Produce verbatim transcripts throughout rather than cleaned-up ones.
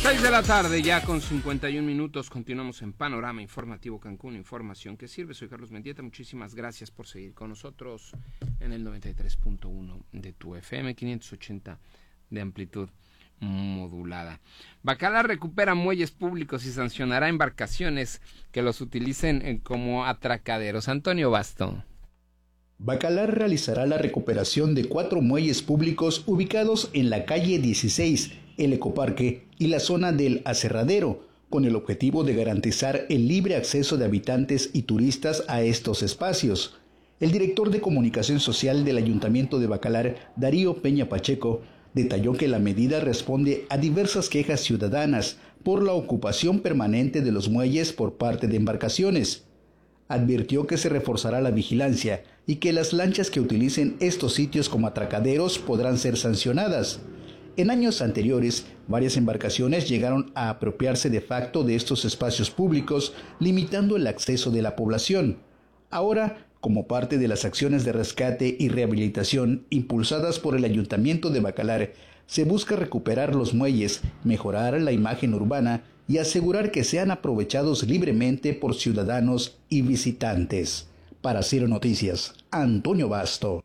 seis de la tarde, ya con cincuenta y un minutos, continuamos en Panorama Informativo Cancún, información que sirve. Soy Carlos Mendieta, muchísimas gracias por seguir con nosotros en el noventa y tres punto uno de tu F M, quinientos ochenta de amplitud modulada. Bacalar recupera muelles públicos y sancionará embarcaciones que los utilicen como atracaderos. Antonio Basto. Bacalar realizará la recuperación de cuatro muelles públicos ubicados en la calle dieciséis, el Ecoparque y la zona del Aserradero, con el objetivo de garantizar el libre acceso de habitantes y turistas a estos espacios. El director de Comunicación Social del Ayuntamiento de Bacalar, Darío Peña Pacheco, detalló que la medida responde a diversas quejas ciudadanas por la ocupación permanente de los muelles por parte de embarcaciones. Advirtió que se reforzará la vigilancia y que las lanchas que utilicen estos sitios como atracaderos podrán ser sancionadas. En años anteriores, varias embarcaciones llegaron a apropiarse de facto de estos espacios públicos, limitando el acceso de la población. Ahora, como parte de las acciones de rescate y rehabilitación impulsadas por el Ayuntamiento de Bacalar, se busca recuperar los muelles, mejorar la imagen urbana y asegurar que sean aprovechados libremente por ciudadanos y visitantes. Para Ciro Noticias, Antonio Basto.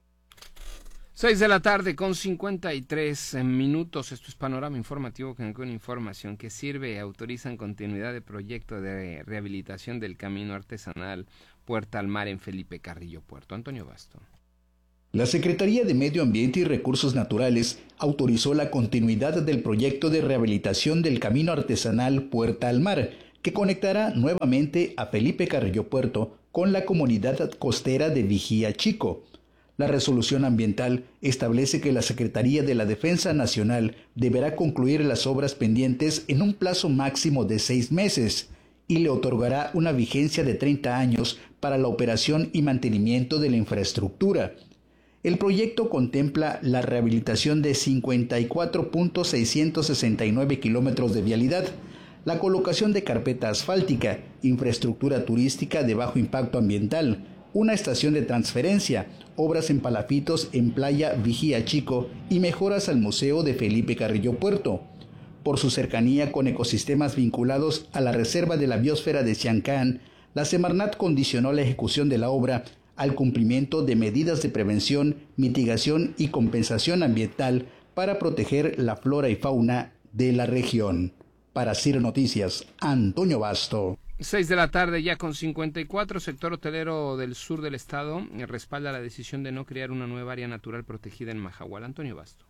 seis de la tarde con cincuenta y tres minutos. Esto es Panorama Informativo Cancún, información que sirve. Autorizan continuidad de proyecto de rehabilitación del camino artesanal Puerta al Mar en Felipe Carrillo Puerto. Antonio Basto. La Secretaría de Medio Ambiente y Recursos Naturales autorizó la continuidad del proyecto de rehabilitación del camino artesanal Puerta al Mar, que conectará nuevamente a Felipe Carrillo Puerto con la comunidad costera de Vigía Chico. La resolución ambiental establece que la Secretaría de la Defensa Nacional deberá concluir las obras pendientes en un plazo máximo de seis meses y le otorgará una vigencia de treinta años para la operación y mantenimiento de la infraestructura. El proyecto contempla la rehabilitación de cincuenta y cuatro punto seiscientos sesenta y nueve kilómetros de vialidad, la colocación de carpeta asfáltica, infraestructura turística de bajo impacto ambiental, una estación de transferencia, obras en palafitos en Playa Vigía Chico y mejoras al Museo de Felipe Carrillo Puerto. Por su cercanía con ecosistemas vinculados a la Reserva de la Biosfera de Siancán, la Semarnat condicionó la ejecución de la obra al cumplimiento de medidas de prevención, mitigación y compensación ambiental para proteger la flora y fauna de la región. Para Ciro Noticias, Antonio Basto. seis de la tarde ya con cincuenta y cuatro, sector hotelero del sur del estado respalda la decisión de no crear una nueva área natural protegida en Mahahual. Antonio Basto.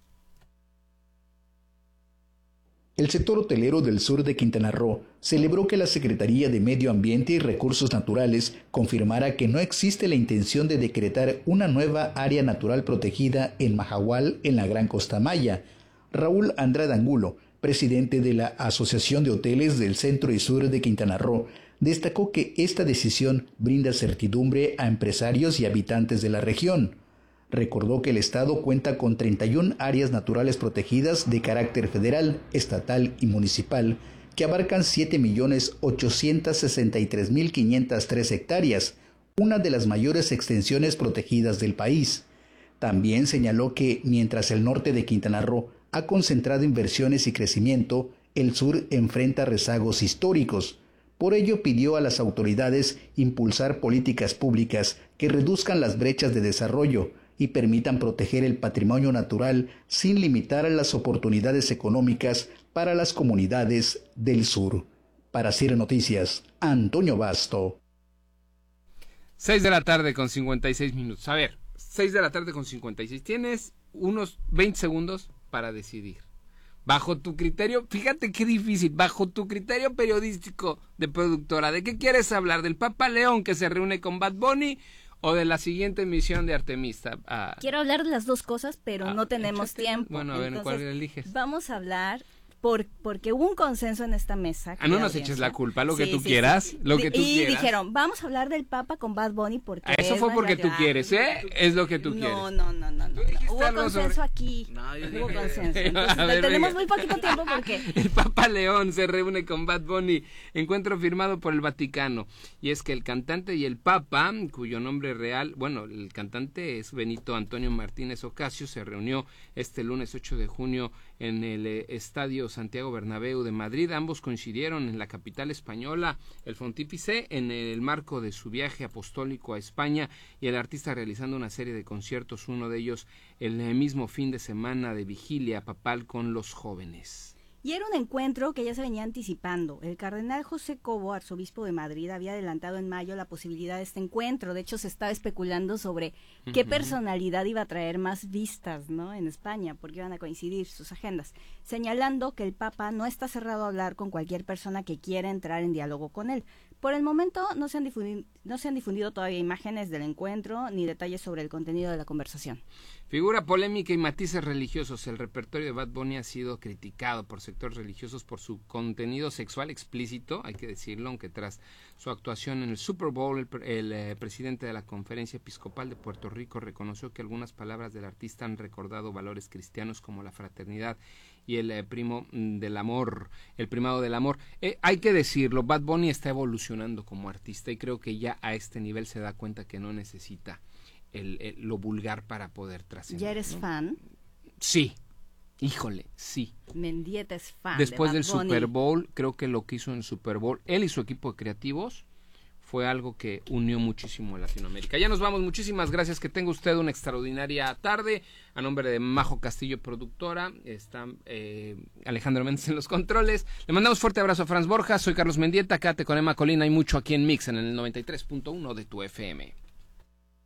El sector hotelero del sur de Quintana Roo celebró que la Secretaría de Medio Ambiente y Recursos Naturales confirmara que no existe la intención de decretar una nueva área natural protegida en Mahahual, en la Gran Costa Maya. Raúl Andrade Angulo, presidente de la Asociación de Hoteles del Centro y Sur de Quintana Roo, destacó que esta decisión brinda certidumbre a empresarios y habitantes de la región. Recordó que el Estado cuenta con treinta y una áreas naturales protegidas de carácter federal, estatal y municipal, que abarcan siete millones ochocientos sesenta y tres mil quinientas tres hectáreas, una de las mayores extensiones protegidas del país. También señaló que, mientras el norte de Quintana Roo ha concentrado inversiones y crecimiento, el sur enfrenta rezagos históricos. Por ello pidió a las autoridades impulsar políticas públicas que reduzcan las brechas de desarrollo y permitan proteger el patrimonio natural sin limitar las oportunidades económicas para las comunidades del sur. Para Ciro Noticias, Antonio Basto. seis de la tarde con cincuenta y seis minutos. A ver, seis de la tarde con cincuenta y seis. Tienes unos veinte segundos para decidir. Bajo tu criterio, fíjate qué difícil, bajo tu criterio periodístico de productora, ¿de qué quieres hablar? ¿Del Papa León que se reúne con Bad Bunny o de la siguiente emisión de Artemista? Ah. Quiero hablar de las dos cosas, pero ah, no tenemos échate. tiempo. Bueno, a ver, ¿cuál eliges? Vamos a hablar por porque hubo un consenso en esta mesa. Ah, no nos eches la culpa, lo sí, que tú sí, quieras, sí. lo que tú y quieras. Y dijeron, vamos a hablar del Papa con Bad Bunny porque ah, eso fue porque tú quieres, ¿eh? Es lo que tú no, quieres. No, no, no, no. no. Hubo consenso sobre... aquí. No, yo hubo dije... consenso. Entonces, ver, tenemos venga. muy poquito tiempo porque... El Papa León se reúne con Bad Bunny, encuentro firmado por el Vaticano. Y es que el cantante y el Papa, cuyo nombre real, bueno, el cantante es Benito Antonio Martínez Ocasio, se reunió este lunes ocho de junio en el eh, Estadio Santiago Bernabéu de Madrid. Ambos coincidieron en la capital española, el Pontífice, en el marco de su viaje apostólico a España, y el artista realizando una serie de conciertos, uno de ellos el mismo fin de semana de vigilia papal con los jóvenes. Y era un encuentro que ya se venía anticipando. El cardenal José Cobo, arzobispo de Madrid, había adelantado en mayo la posibilidad de este encuentro. De hecho, se estaba especulando sobre qué personalidad iba a traer más vistas, ¿no?, en España, porque iban a coincidir sus agendas, señalando que el Papa no está cerrado a hablar con cualquier persona que quiera entrar en diálogo con él. Por el momento no se han difundido, no se han difundido todavía imágenes del encuentro ni detalles sobre el contenido de la conversación. Figura polémica y matices religiosos. El repertorio de Bad Bunny ha sido criticado por sectores religiosos por su contenido sexual explícito, hay que decirlo, aunque tras su actuación en el Super Bowl, el, el eh, presidente de la Conferencia Episcopal de Puerto Rico reconoció que algunas palabras del artista han recordado valores cristianos como la fraternidad y el eh, primo del amor, el primado del amor. Eh, hay que decirlo, Bad Bunny está evolucionando como artista y creo que ya a este nivel se da cuenta que no necesita el, el, lo vulgar para poder trascender. ¿Ya eres ¿no? fan? Sí, híjole, sí. Mendieta es fan. Después de del Bad Bunny. Super Bowl, creo que lo que hizo en el Super Bowl, él y su equipo de creativos, fue algo que unió muchísimo a Latinoamérica. Ya nos vamos, muchísimas gracias, que tenga usted una extraordinaria tarde. A nombre de Majo Castillo, productora, está eh, Alejandro Méndez en los controles. Le mandamos fuerte abrazo a Franz Borja, soy Carlos Mendieta, quédate con Emma Colina, hay mucho aquí en Mix en el noventa y tres punto uno de tu F M.